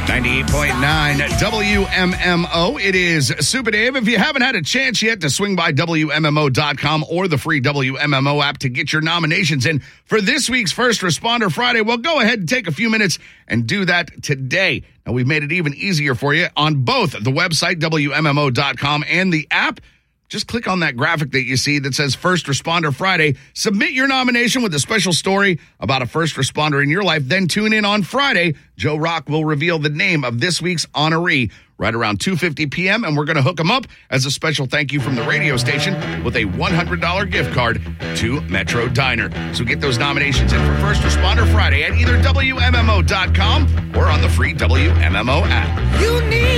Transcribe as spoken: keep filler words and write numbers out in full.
ninety-eight point nine W M M O. It is Super Dave. If you haven't had a chance yet to swing by W M M O dot com or the free W M M O app to get your nominations in for this week's First Responder Friday, well, go ahead and take a few minutes and do that today. Now, we've made it even easier for you on both the website, W M M O dot com, and the app. Just click on that graphic that you see that says First Responder Friday. Submit your nomination with a special story about a first responder in your life. Then tune in on Friday. Joe Rock will reveal the name of this week's honoree right around two fifty p.m., and we're going to hook them up as a special thank you from the radio station with a one hundred dollars gift card to Metro Diner. So get those nominations in for First Responder Friday at either W M M O dot com or on the free W M M O app. You need